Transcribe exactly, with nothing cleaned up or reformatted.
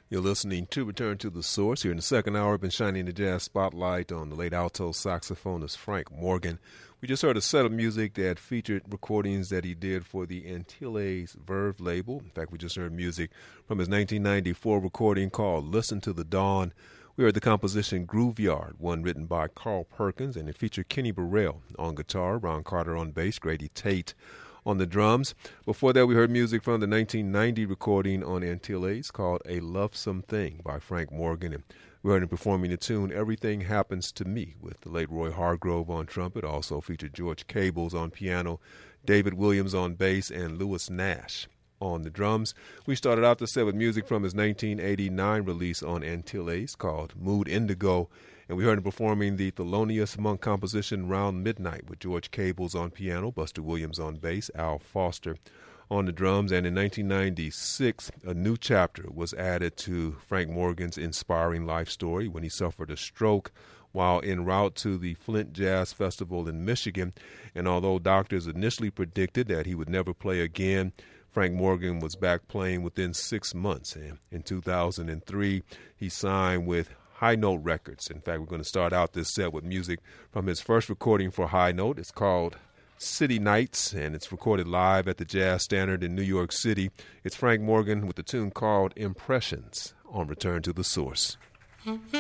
You're listening to Return to the Source. Here in the second hour, I've been shining the jazz spotlight on the late alto saxophonist Frank Morgan. We just heard a set of music that featured recordings that he did for the Antilles Verve label. In fact, we just heard music from his nineteen ninety-four recording called Listen to the Dawn. We heard the composition Grooveyard, one written by Carl Perkins, and it featured Kenny Burrell on guitar, Ron Carter on bass, Grady Tate on the drums. Before that, we heard music from the nineteen ninety recording on Antilles called A Lovesome Thing by Frank Morgan. And we heard him performing the tune Everything Happens to Me with the late Roy Hargrove on trumpet. Also featured George Cables on piano, David Williams on bass, and Lewis Nash on the drums. We started out the set with music from his nineteen eighty-nine release on Antilles called Mood Indigo. And we heard him performing the Thelonious Monk composition Round Midnight with George Cables on piano, Buster Williams on bass, Al Foster on the drums. And in nineteen ninety-six, a new chapter was added to Frank Morgan's inspiring life story when he suffered a stroke while en route to the Flint Jazz Festival in Michigan. And although doctors initially predicted that he would never play again, Frank Morgan was back playing within six months. And in two thousand three, he signed with High Note Records. In fact, we're going to start out this set with music from his first recording for High Note. It's called City Nights, and it's recorded live at the Jazz Standard in New York City. It's Frank Morgan with the tune called Impressions on Return to the Source.